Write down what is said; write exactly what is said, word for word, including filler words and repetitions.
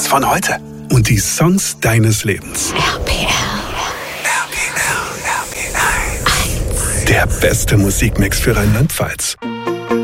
Songs von heute und die Songs deines Lebens. R P L. R P L, R P L. Der beste Musikmix für Rheinland-Pfalz.